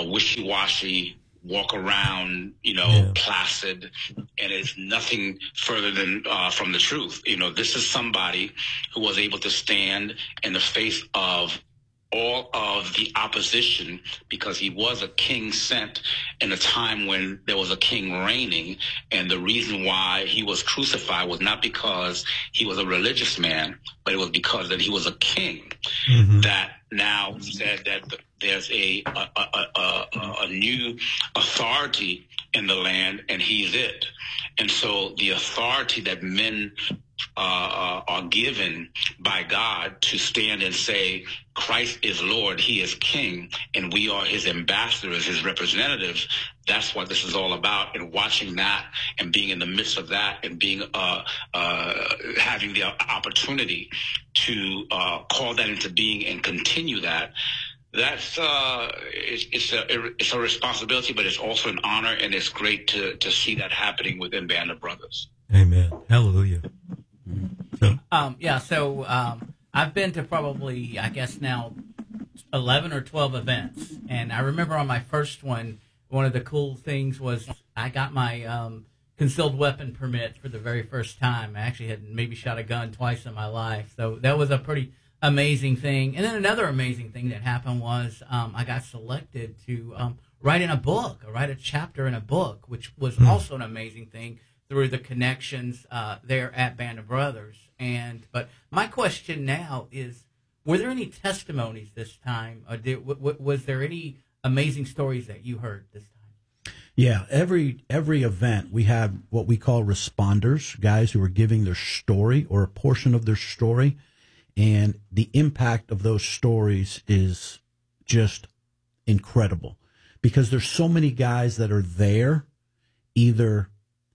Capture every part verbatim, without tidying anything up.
uh, wishy-washy, walk around, you know, yeah. placid, and it's nothing further than uh, from the truth. You know, this is somebody who was able to stand in the face of all of the opposition because he was a king sent in a time when there was a king reigning. And the reason why he was crucified was not because he was a religious man, but it was because that he was a king mm-hmm. that now said that there's a a, a, a a new authority in the land, and he's it. And so the authority that men uh, are given by God to stand and say, Christ is Lord, he is King, and we are his ambassadors, his representatives. That's what this is all about. And watching that and being in the midst of that and being uh, uh, having the opportunity to uh, call that into being and continue that. That's uh, it's, it's a it's a responsibility, but it's also an honor, and it's great to to see that happening within Band of Brothers. Amen. Hallelujah. So. Um, yeah. So um, I've been to probably, I guess now, eleven or twelve events, and I remember on my first one, one of the cool things was I got my um, concealed weapon permit for the very first time. I actually had maybe shot a gun twice in my life, so that was a pretty amazing thing. And then another amazing thing that happened was um, I got selected to um, write in a book, or write a chapter in a book, which was mm. also an amazing thing through the connections uh, there at Band of Brothers. And but my question now is, were there any testimonies this time? Or did, w- w- was there any amazing stories that you heard this time? Yeah, every every event we have what we call responders, guys who are giving their story or a portion of their story. And the impact of those stories is just incredible because there's so many guys that are there either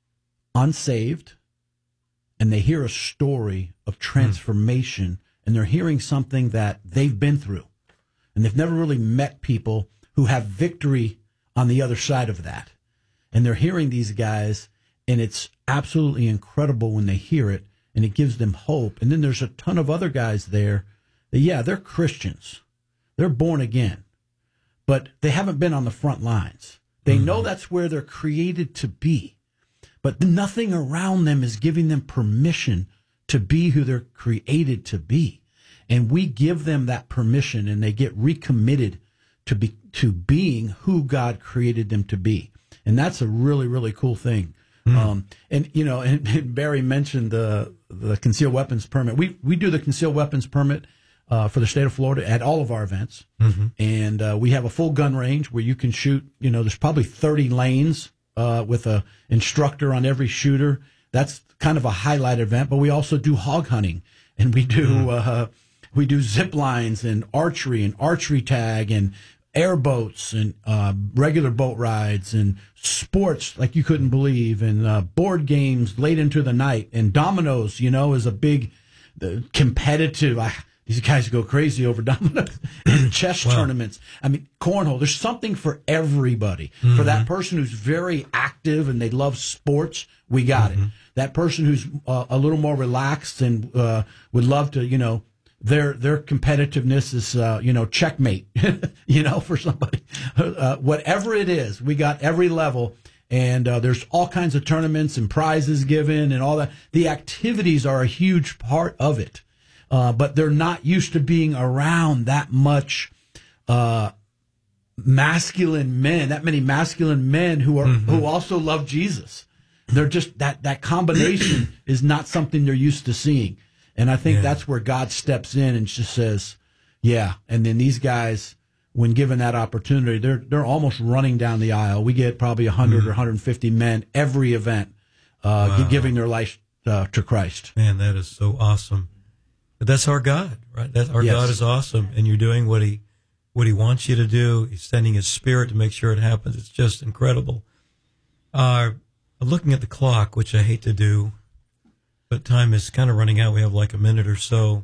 unsaved and they hear a story of transformation mm. and they're hearing something that they've been through and they've never really met people who have victory on the other side of that. And they're hearing these guys and it's absolutely incredible when they hear it. And it gives them hope. And then there's a ton of other guys there that, yeah, they're Christians. They're born again. But they haven't been on the front lines. They mm-hmm. know that's where they're created to be. But nothing around them is giving them permission to be who they're created to be. And we give them that permission, and they get recommitted to be to being who God created them to be. And that's a really, really cool thing. Mm. Um, and, you know, and, and Barry mentioned the the concealed weapons permit. We we do the concealed weapons permit uh, for the state of Florida at all of our events. Mm-hmm. And uh, we have a full gun range where you can shoot, you know, there's probably thirty lanes uh, with a instructor on every shooter. That's kind of a highlight event. But we also do hog hunting, and we do mm. uh, we do zip lines and archery and archery tag and airboats and uh, regular boat rides and sports like you couldn't believe, and uh, board games late into the night, and dominoes, you know, is a big uh, competitive. I, these guys go crazy over dominoes and chess wow. tournaments. I mean, cornhole. There's something for everybody. Mm-hmm. For that person who's very active and they love sports, we got mm-hmm. it. That person who's uh, a little more relaxed and uh, would love to, you know, Their their competitiveness is, uh, you know, checkmate, you know, for somebody. Uh, whatever it is, we got every level, and uh, there's all kinds of tournaments and prizes given and all that. The activities are a huge part of it, uh, but they're not used to being around that much uh, masculine men, that many masculine men who are mm-hmm. who also love Jesus. They're just, that, that combination is not something they're used to seeing. And I think yeah. that's where God steps in and just says, yeah. And then these guys, when given that opportunity, they're they're almost running down the aisle. We get probably one hundred mm-hmm. or one hundred fifty men every event uh, wow. giving their life uh, to Christ. Man, that is so awesome. But that's our God, right? That's, our yes. God is awesome, and you're doing what he what he wants you to do. He's sending his Spirit to make sure it happens. It's just incredible. Uh, looking at the clock, which I hate to do, but time is kind of running out. We have like a minute or so.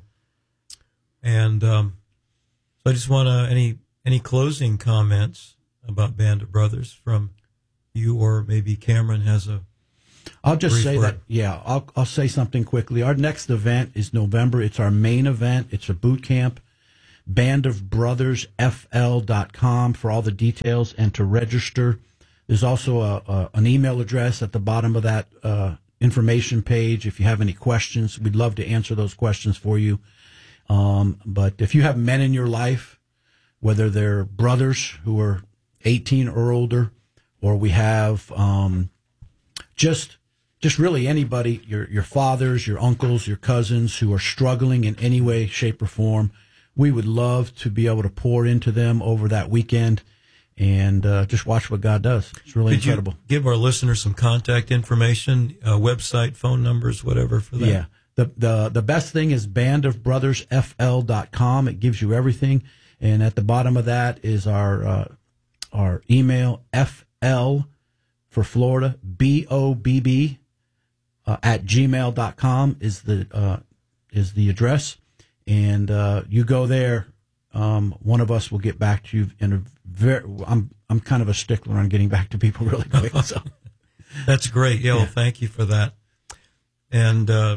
And um, so I just want to, any any closing comments about Band of Brothers from you, or maybe Cameron has a I'll just say word. that, yeah, I'll, I'll say something quickly. Our next event is November. It's our main event. It's a boot camp. band of brothers f l dot com for all the details and to register. There's also a, a, an email address at the bottom of that uh, information page. If you have any questions, we'd love to answer those questions for you. Um, but if you have men in your life, whether they're brothers who are eighteen or older, or we have um, just just really anybody, your your fathers, your uncles, your cousins who are struggling in any way, shape, or form, we would love to be able to pour into them over that weekend and uh, just watch what God does. It's really Could incredible. You give our listeners some contact information, uh, website, phone numbers, whatever for that? Yeah. The, the, the best thing is band of brothers f l dot com. It gives you everything. And at the bottom of that is our uh, our email, F L for Florida, B O B B uh, at gmail dot com is the uh, is the address. And uh, you go there, um, one of us will get back to you in a very. I'm I'm kind of a stickler on getting back to people really quick. So that's great. Yeah, well, thank you for that. And uh,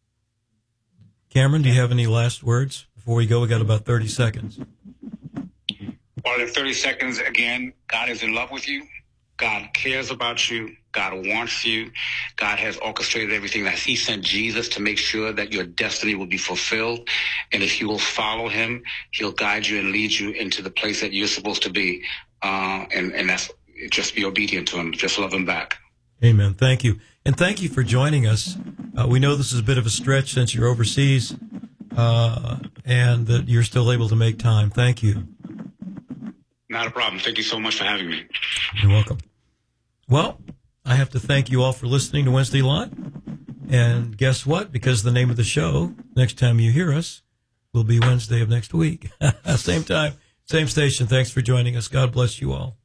Cameron, do you have any last words before we go? We got about thirty seconds. Well, in thirty seconds, again, God is in love with you. God cares about you. God wants you. God has orchestrated everything. That He sent Jesus to make sure that your destiny will be fulfilled. And if you will follow Him, He'll guide you and lead you into the place that you're supposed to be. Uh, and, and that's just be obedient to Him. Just love Him back. Amen. Thank you. And thank you for joining us. Uh, we know this is a bit of a stretch since you're overseas, uh, and that you're still able to make time. Thank you. Not a problem. Thank you so much for having me. You're welcome. Well, I have to thank you all for listening to Wednesday Live. And guess what? Because the name of the show, next time you hear us, will be Wednesday of next week. Same time, same station. Thanks for joining us. God bless you all.